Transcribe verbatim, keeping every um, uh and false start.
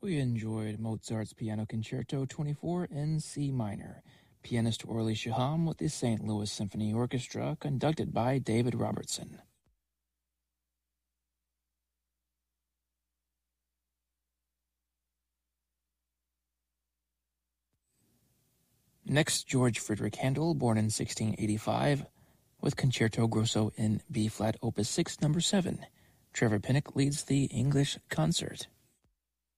We enjoyed Mozart's Piano Concerto twenty-four in C minor, pianist Orly Shaham with the Saint Louis Symphony Orchestra, conducted by David Robertson. Next, George Friedrich Handel, born in sixteen eighty-five, with Concerto Grosso in B-flat, Opus six, number seven. Trevor Pinnock leads the English concert.